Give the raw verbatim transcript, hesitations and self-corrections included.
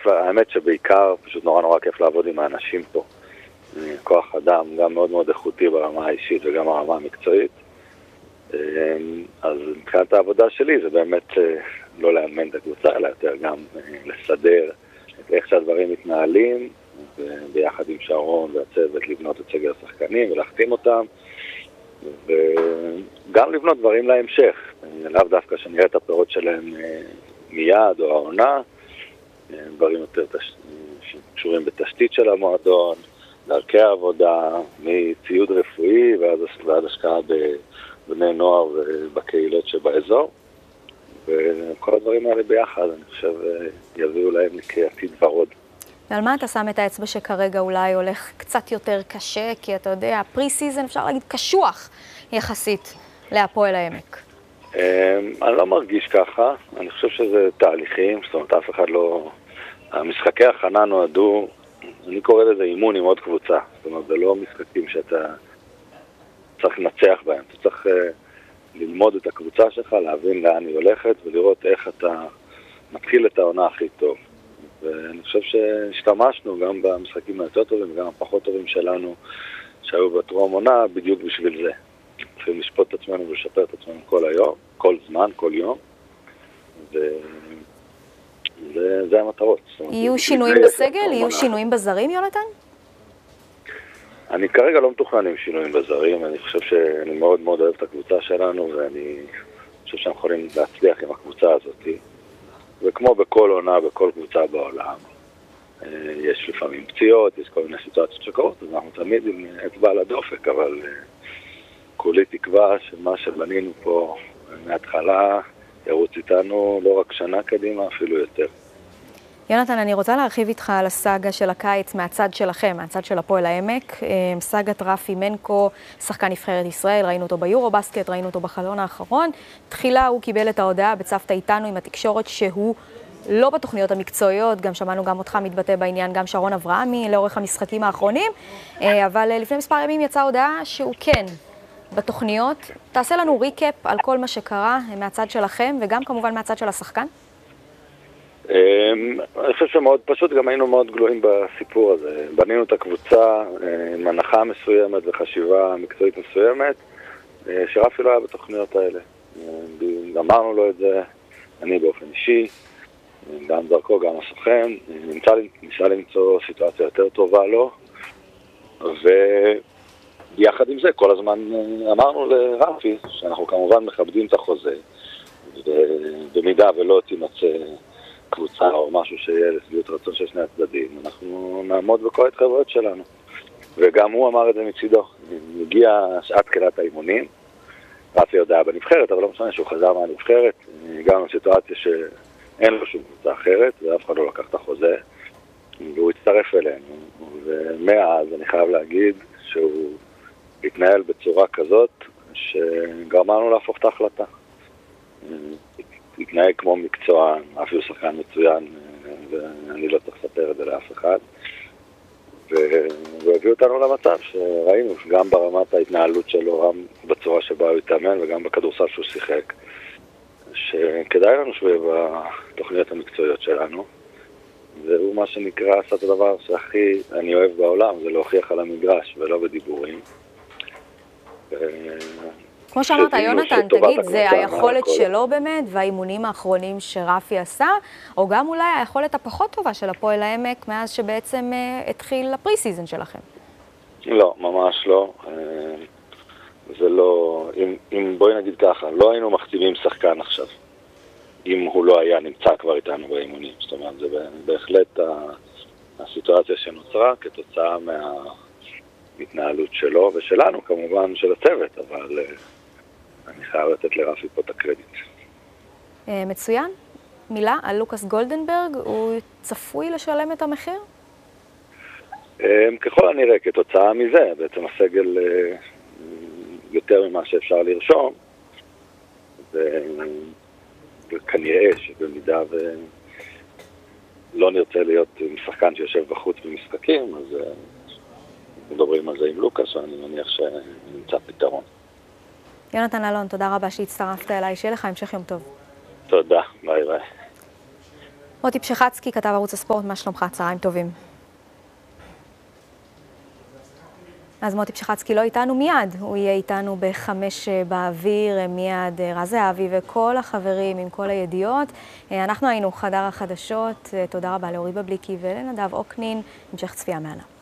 כיף, האמת שבעיקר פשוט נורא נורא כיף לעבוד עם האנשים פה. כוח אדם גם מאוד מאוד איכותי ברמה האישית וגם ברמה המקצועית. אז מבחינת העבודה שלי זה באמת לא לאמן את הקבוצה, אלא יותר גם לסדר את איך שהדברים מתנהלים, וביחד עם שרון והצוות לבנות את סגל השחקנים ולהחתים אותם, וגם לבנות דברים להמשך, לאו דווקא שנראה את הפירות שלהם מיד או העונה, דברים יותר שקשורים בתשתית של המועדון, דרכי העבודה, מציוד רפואי ועד, ועד השקעה בבני נוער ובקהילות שבאזור, וכל הדברים האלה ביחד, אני חושב, יביאו להם לעתיד ורוד. ועל מה אתה שם את האצבע שכרגע אולי הולך קצת יותר קשה? כי אתה יודע, פרי סיזן אפשר להגיד קשוח יחסית להפועל העמק. אני לא מרגיש ככה, אני חושב שזה תהליכים, זאת אומרת, אף אחד לא... המשחקי הכנה נועדו, אני קורא לזה אימון עם עוד קבוצה, זאת אומרת, זה לא משחקים שאתה צריך לנצח בהם, אתה צריך ללמוד את הקבוצה שלך, להבין לאן היא הולכת ולראות איך אתה מתחיל את העונה הכי טוב. ואני חושב שהשתמשנו גם במשחקים היותר טובים וגם הפחות טובים שלנו שהיו בטרום עונה בדיוק בשביל זה. צריכים לשפוט את עצמנו ולשפר את עצמנו כל היום, כל זמן, כל יום. וזה המטרות. יהיו שינויים בסגל? יהיו שינויים בזרים, יונתן? אני כרגע לא מתוכנן עם שינויים בזרים. אני חושב שאני מאוד מאוד אוהב את הקבוצה שלנו, ואני חושב שאנחנו יכולים להצליח עם הקבוצה הזאת. וכמו בכל עונה, בכל קבוצה בעולם, יש לפעמים פציעות, יש כל מיני סיטואציות שקורות, אז אנחנו תמיד עם אצבע על הדופק, אבל כולי תקווה שמה שבנינו פה מההתחלה ירוץ איתנו לא רק שנה קדימה, אפילו יותר. יונתן, אני רוצה להרחיב איתך על הסאגה של הקיץ מהצד שלכם, מהצד של הפועל העמק. סאגת רפי מנקו, שחקן נבחרת ישראל, ראינו אותו ביורו-בסקט, ראינו אותו בחלון האחרון. תחילה הוא קיבל את ההודעה, בצוותא איתנו עם התקשורת שהוא לא בתוכניות המקצועיות, גם שמענו גם אותך מתבטא בעניין, גם שרון אברהמי לאורך המשחקים האחרונים, אבל לפני מספר ימים יצאה הודעה שהוא כן בתוכניות. תעשה לנו ריקאפ על כל מה שקרה מהצד שלכם וגם כמובן מהצד של השחקן. אני חושב שמאוד פשוט, גם היינו מאוד גלויים בסיפור הזה. בנינו את הקבוצה עם הנחה מסוימת וחשיבה מקצועית מסוימת, שרפי לא היה בתוכניות האלה. אמרנו לו את זה, אני באופן אישי, גם דרכו, גם הסוכן, ניסה למצוא סיטואציה יותר טובה לו, ויחד עם זה כל הזמן אמרנו לרפי שאנחנו כמובן מכבדים את החוזה, ובמידה ולא תימצא קבוצה או משהו שיהיה לשביעות רצון של שני הצדדים, אנחנו נעמוד בכל ההתחייבויות שלנו. וגם הוא אמר את זה מצידו. הגיע שעת תחילת האימונים, רפי יודע בנבחרת, אבל לא משנה שהוא חזר מהנבחרת, הגענו לסיטואציה שאין לו שום קבוצה אחרת, ואף אחד לא לקח את החוזה, והוא הצטרף אלינו. ומאז אני חייב להגיד שהוא התנהל בצורה כזאת, שגרמה לנו להפוך את ההחלטה. התנהג כמו מקצוען, אפילו שחקן מצוין, ואני לא צריך לספר את זה לאף אחד. והביאו אותנו למצב שראינו גם ברמת ההתנהלות שלו, גם בצורה שבה הוא התאמן וגם בכדורסל שהוא שיחק, שכדאי לנו שהוא יהיה בתוכניות המקצועיות שלנו. והוא מה שנקרא, עשה את הדבר שהכי אני אוהב בעולם, זה להוכיח על המגרש ולא בדיבורים. כמו שאמרת, יונתן, תגיד, זה היכולת שלו באמת, והאימונים האחרונים שרפי עשה, או גם אולי היכולת הפחות טובה של הפועל העמק, מאז שבעצם התחיל הפרי סיזן שלכם? לא, ממש לא. זה לא, אם, אם בואי נגיד ככה, לא היינו מחתימים שחקן עכשיו, אם הוא לא היה נמצא כבר איתנו באימונים. זאת אומרת, זה בהחלט הסיטואציה שנוצרה כתוצאה מההתנהלות שלו ושלנו, כמובן של הצוות, אבל אני חייב לתת לרפי פה את הקרדיט. מצוין. מילה על לוקאס גולדנברג, הוא צפוי לשלם את המחיר? ככל הנראה, כתוצאה מזה, בעצם הסגל יותר ממה שאפשר לרשום, וכנראה שבמידה ולא נרצה להיות משחקן שיושב בחוץ במשחקים, אז מדברים על זה עם לוקאס, ואני מניח שנמצא פתרון. יונתן אלון, תודה רבה שהצטרפת אליי, שיהיה לך המשך יום טוב. תודה, ביי ביי. מוטי פשחצקי, כתב ערוץ הספורט, מה שלומך? צהריים טובים. אז מוטי פשחצקי לא איתנו מיד, הוא יהיה איתנו בחמש באוויר, מיד רז זהבי וכל החברים עם כל הידיעות. אנחנו היינו חדר החדשות, תודה רבה לאורי בבליקי ולנדב אוקנין, המשך צפייה מהנה.